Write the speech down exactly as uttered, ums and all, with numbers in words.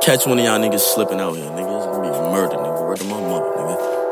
catch one of y'all niggas slipping out here, nigga, it's gonna be a murder, nigga. Word to my mother, nigga.